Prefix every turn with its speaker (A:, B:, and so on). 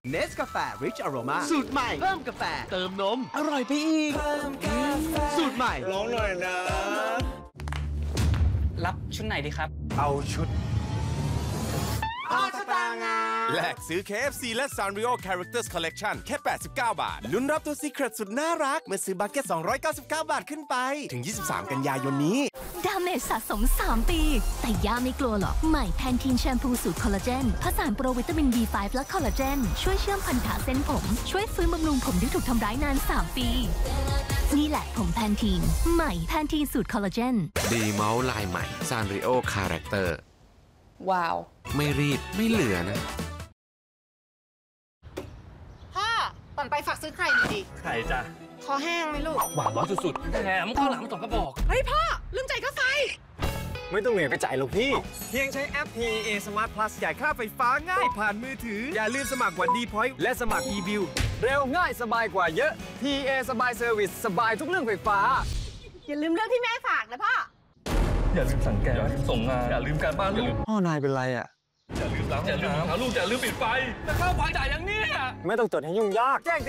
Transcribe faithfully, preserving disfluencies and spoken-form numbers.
A: เนสกาแฟ Rich Aroma สูตรใหม่เพิ่มกาแฟเติมนมอร่อยไปอีกสูตรใหม่
B: ร้องหน่อยนะ
C: รับชุดไหนดีครับ
B: เอาชุด
A: ออสตางา
D: แลกซื้อ เค เอฟ ซี และ Sanrio Characters Collection แค่แปดสิบเก้าบาทลุ้นรับตัว Secret สุดน่ารักเมื่อซื้อบัคเก็ตสองร้อยเก้าสิบเก้าบาทขึ้นไปถึงยี่สิบสามกันยายนนี้
E: ดาเมจสะสมสามปีแต่ย่าไม่กลัวหรอกใหม่แพนทีนแชมพูสูตรคอลลาเจนผสานโปรวิตามิน บี ไฟว์ และคอลลาเจนช่วยเชื่อมพันธะเส้นผมช่วยฟื้นบำรุงผมที่ถูกทำร้ายนานสามปีนี่แหละผมแพนทีนใหม่แพนทีนสูตรคอลลาเจน
F: ดีเมาส์ลายใหม่ Sanrio Character
G: ว้าว
F: ไม่รีบไม่เหลือนะ
G: พ่อปั่นไปฝากซื้อไข่หน่อยดิ
H: ไข่จ้ะ
G: คอแห้งไหมลูก
H: หวานร้อนสุดๆแถมข้าวหลามสองกระบอก
G: เฮ้ยพ่อลืมจ่ายค่าไฟ
B: ไม่ต้องเหนื่อยไปจ่ายหรอกพี่
A: เพียงใช้แอป พี เอ Smart Plus จ่ายค่าไฟฟ้าง่ายผ่านมือถืออย่าลืมสมัครวันดีพอยต์และสมัคร e-bill
B: เร็วง่ายสบายกว่าเยอะ พี เอ สบายเซอร์วิสสบายทุกเรื่องไฟฟ้า
G: อย่าลืมเรื่องที่แม่ฝากนะพ่อ
H: อย่าลืมสั่งแก๊สอย่าลืมส่งงานอย่าลืมการบ้านลูก
B: พ่อนายเป็นไรอ่ะ
H: อย่าลืมล้างอย่าลืมหาลูกอย่าลืมปิดไฟแต่ข้าวไฟจ่ายอย่างนี้
B: ไม่ต้องจดให้ยุ่งยากแจ้ง